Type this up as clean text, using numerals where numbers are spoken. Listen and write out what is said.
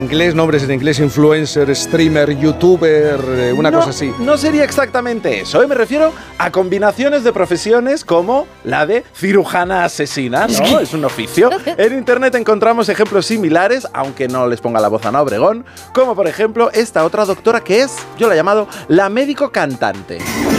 Inglés, nombres en inglés, influencer, streamer, youtuber, una cosa así. No sería exactamente eso, ¿eh? Me refiero a combinaciones de profesiones como la de cirujana asesina, ¿no? Es un oficio. En internet encontramos ejemplos similares, aunque no les ponga la voz a Ana Obregón, como por ejemplo esta otra doctora que es, yo la he llamado la médico cantante.